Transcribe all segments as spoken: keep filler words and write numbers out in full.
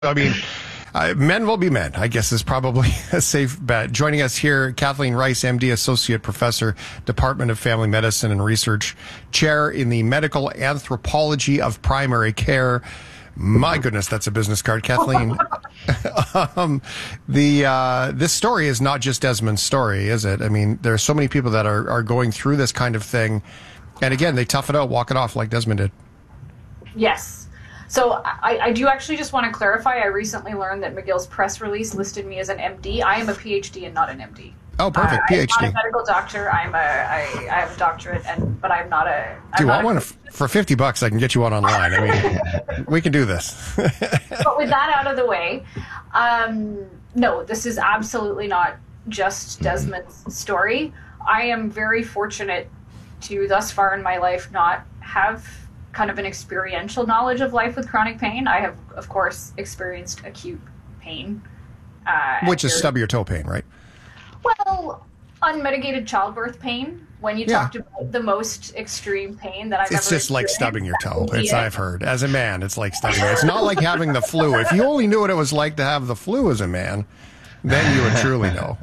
I mean, uh, men will be men, I guess is probably a safe bet. Joining us here, Kathleen Rice, M D, Associate Professor, Department of Family Medicine and Research, Chair in the Medical Anthropology of Primary Care. My goodness, that's a business card, Kathleen. um, the uh, this story is not just Desmond's story, is it? I mean, there are so many people that are, are going through this kind of thing. And again, they tough it out, walk it off like Desmond did. Yes. So I, I do actually just want to clarify, I recently learned that McGill's press release listed me as an M D. I am a P H D and not an M D. Oh, perfect. Uh, P H D. I'm not a medical doctor. I'm a, I, I have a doctorate, and but I'm not a... I'm do you want a, one? For fifty bucks, I can get you one online. I mean, we can do this. But with that out of the way, um, no, this is absolutely not just Desmond's story. I am very fortunate to, thus far in my life, not have kind of an experiential knowledge of life with chronic pain. I have, of course, experienced acute pain. Uh, Which is stub your toe pain, right? Well, unmitigated childbirth pain. When you Yeah. talked about the most extreme pain that I've It's ever just like stubbing your toe. experienced, It's yeah. I've heard. As a man, it's like stubbing. It's not like having the flu. If you only knew what it was like to have the flu as a man, then you would truly know.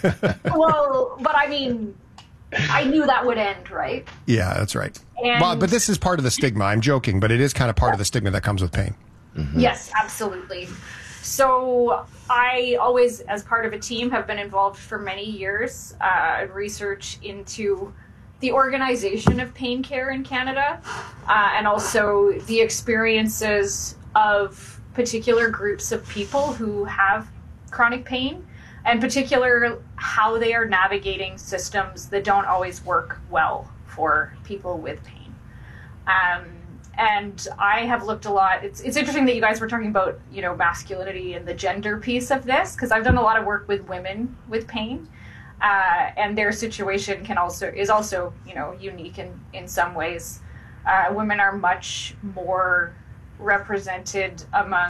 Well, but I mean, I knew that would end, right? Yeah, that's right. And- But, but this is part of the stigma. I'm joking, but it is kind of part of the stigma that comes with pain. Mm-hmm. Yes, absolutely. So I always, as part of a team, have been involved for many years uh, in research into the organization of pain care in Canada, uh, and also the experiences of particular groups of people who have chronic pain, and particular how they are navigating systems that don't always work well for people with pain. Um, and I have looked a lot. It's it's interesting that you guys were talking about, you know, masculinity and the gender piece of this, because I've done a lot of work with women with pain, uh, and their situation can also is also, you know, unique in in some ways. Uh, women are much more represented among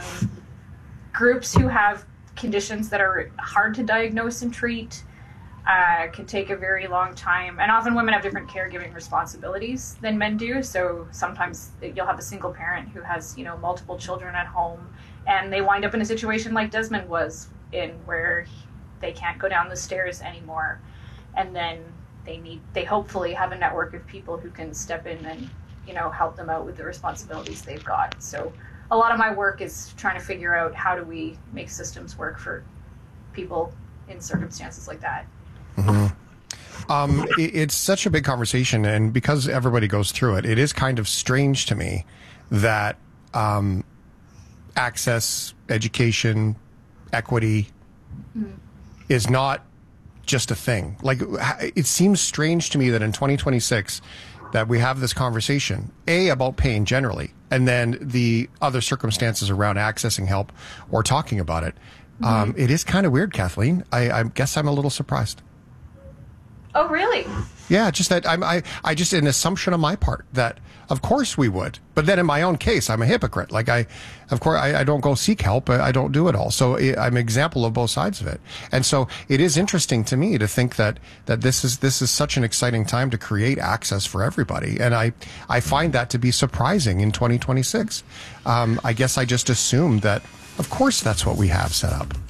groups who have conditions that are hard to diagnose and treat, uh, can take a very long time. And often women have different caregiving responsibilities than men do. So sometimes you'll have a single parent who has, you know, multiple children at home, and they wind up in a situation like Desmond was in, where they can't go down the stairs anymore. And then they need, they hopefully have a network of people who can step in and, you know, help them out with the responsibilities they've got. So a lot of my work is trying to figure out how do we make systems work for people in circumstances like that. Mm-hmm. Um, it, it's such a big conversation, and because everybody goes through it, it is kind of strange to me that um, access, education, equity mm. is not just a thing. Like, it seems strange to me that in twenty twenty-six that we have this conversation, A, about pain generally, and then the other circumstances around accessing help or talking about it. Mm-hmm. Um, it is kind of weird, Kathleen. I, I guess I'm a little surprised. Oh, really? Yeah, just that I'm, I, I just an assumption on my part that of course we would, but then in my own case, I'm a hypocrite. Like I, of course, I, I don't go seek help. I don't do it all. So I'm an example of both sides of it. And so it is interesting to me to think that, that this is, this is such an exciting time to create access for everybody. And I, I find that to be surprising in twenty twenty-six. Um, I guess I just assumed that, of course, that's what we have set up.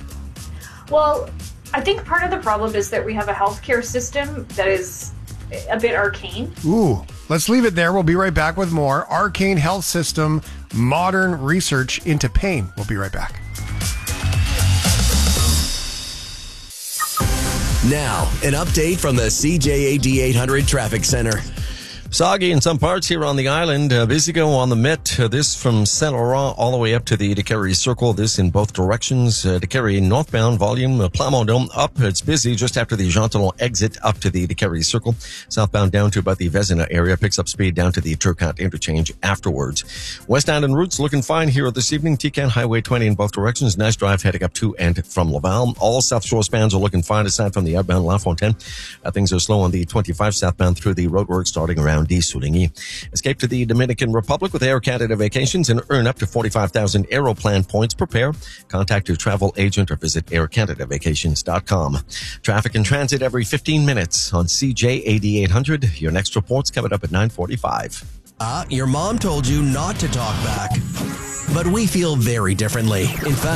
Well, I think part of the problem is that we have a healthcare system that is a bit arcane. Ooh, let's leave it there. We'll be right back with more Arcane Health System, modern research into pain. We'll be right back. Now, an update from the C J A D eight hundred Traffic Center. Soggy in some parts here on the island. Uh, busy go on the Met. Uh, this from Saint Laurent all the way up to the DeCarry Circle. This in both directions. Uh, DeCarry northbound volume, uh, Plamondon up. It's busy just after the Jean Talon exit up to the DeCarry Circle. Southbound down to about the Vezina area. Picks up speed down to the Turcotte interchange afterwards. West Island routes looking fine here this evening. Tican Highway twenty in both directions. Nash Drive heading up to and from Laval. All South Shore spans are looking fine aside from the outbound La Fontaine. Uh, things are slow on the twenty-five southbound through the roadwork starting around D. Souligny. Escape to the Dominican Republic with Air Canada Vacations and earn up to forty-five thousand Aeroplan points per pair. Contact your travel agent or visit air canada vacations dot com. Traffic and transit every fifteen minutes on C J A D eight hundred. Your next report's coming up at nine forty-five. Uh, your mom told you not to talk back. But we feel very differently. In fact,